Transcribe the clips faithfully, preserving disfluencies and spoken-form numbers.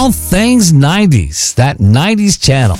all things nineties, that nineties channel.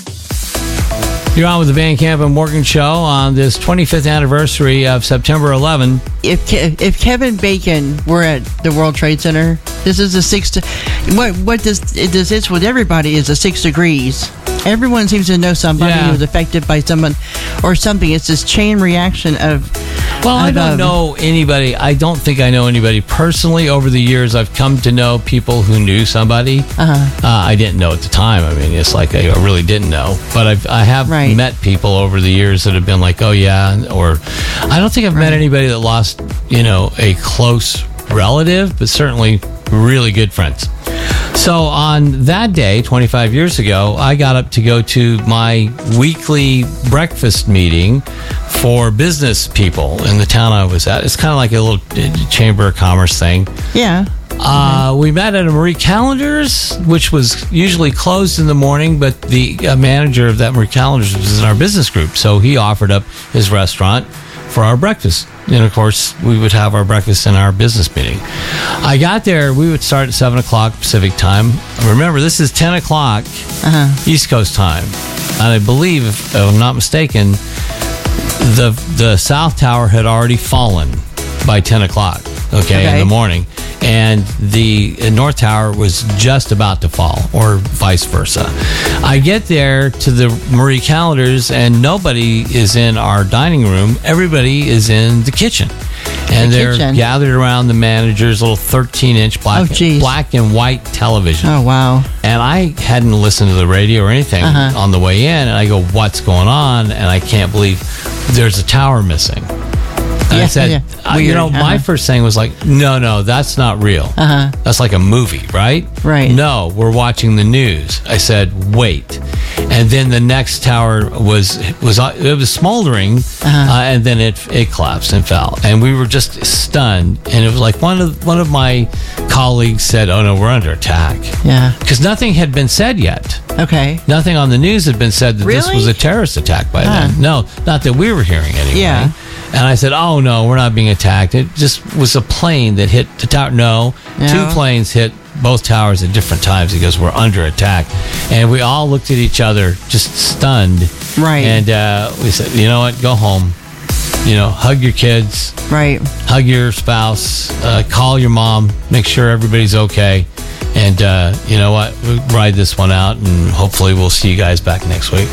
You're on with the Van Camp and Morgan Show on this twenty-fifth anniversary of September eleventh. If Ke- if Kevin Bacon were at the World Trade Center, this is a six. De- what what does does this with everybody is a six degrees. Everyone seems to know somebody Yeah. who was affected by someone or something. It's this chain reaction of. Well, I of, don't um, know anybody. I don't think I know anybody personally. Over the years, I've come to know people who knew somebody. Uh-huh. Uh, I didn't know at the time. I mean, it's like I really didn't know. But I've, I have Right. met people over the years that have been like, oh, yeah. Or I don't think I've met Right. anybody that lost, you know, a close relative, but certainly really good friends. So on that day, twenty-five years ago, I got up to go to my weekly breakfast meeting for business people in the town I was at. It's kind of like a little uh, chamber of commerce thing. Yeah. Uh, we met at a Marie Callender's, which was usually closed in the morning, but the uh, manager of that Marie Callender's was in our business group, so he offered up his restaurant for our breakfast. And of course, we would have our breakfast in our business meeting. I got there, we would start at seven o'clock Pacific time. Remember, this is ten o'clock Uh-huh. East Coast time. And I believe, if I'm not mistaken, the the South Tower had already fallen by ten o'clock, okay, in Okay. the morning. And the North Tower was just about to fall, or vice versa. I get there to the Marie Callender's, and nobody is in our dining room. Everybody is in the kitchen. And The they're kitchen. gathered around the manager's little thirteen-inch black, Oh, geez. black and white television. Oh, wow. And I hadn't listened to the radio or anything Uh-huh. on the way in. And I go, what's going on? And I can't believe there's a tower missing. And I Yeah, said, yeah. uh, you Weird, know, my uh-huh. first thing was like, no, no, that's not real. Uh-huh. That's like a movie, right? Right. No, we're watching the news. I said, wait. And then the next tower was was uh, it was smoldering, Uh-huh. uh, and then it it collapsed and fell. And we were just stunned. And it was like one of one of my colleagues said, "Oh no, we're under attack," Yeah. because nothing had been said yet. Okay. Nothing on the news had been said that this Really? was a terrorist attack by Huh. then. No, not that we were hearing anyway. Yeah. And I said, oh, no, we're not being attacked. It just was a plane that hit the tower. No, No. two planes hit both towers at different times because we're under attack. And we all looked at each other just stunned. Right. And uh, we said, you know what, go home. You know, hug your kids, Right. hug your spouse, uh, call your mom, make sure everybody's okay. And uh, you know what? We'll ride this one out, and hopefully we'll see you guys back next week.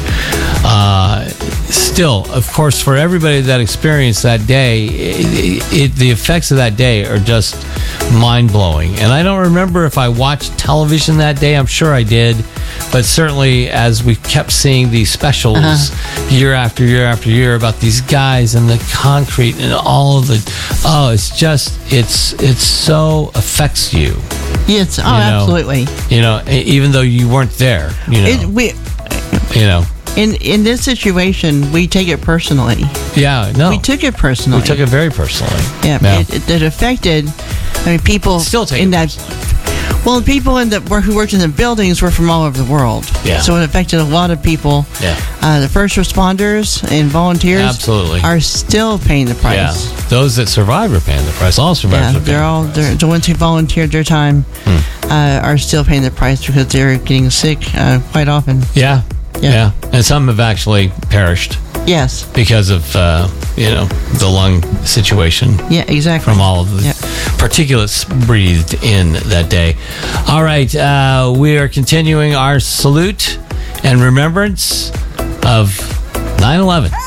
Uh, still, of course, for everybody that experienced that day, it, it, the effects of that day are just mind-blowing. And I don't remember if I watched television that day. I'm sure I did. But certainly, as we kept seeing these specials Uh-huh. year after year after year about these guys and the concrete and all of the, oh, it's just, it's, it's so affects you. Yes. Oh, You know, absolutely. You know, e- even though you weren't there, you know, It, we, you know, in in this situation, we take it personally. yeah, no, We took it personally. we took it very personally. Yeah, Yeah. It, it, it affected. I mean, people Still take in it that. Well, the people in the who worked in the buildings were from all over the world. Yeah. So it affected a lot of people. Yeah. Uh, the first responders and volunteers Absolutely. are still paying the price. Yeah, those that survived are paying the price. All survivors Yeah, are paying they're all the price. they're, the ones who volunteered their time Hmm. uh, are still paying the price because they're getting sick uh, quite often. Yeah, yeah, Yeah. and some have actually perished Yes. because of uh, you know the lung situation. Yeah. Exactly. From all of the Yep. particulates breathed in that day. All right, uh, we are continuing our salute and remembrance of nine eleven.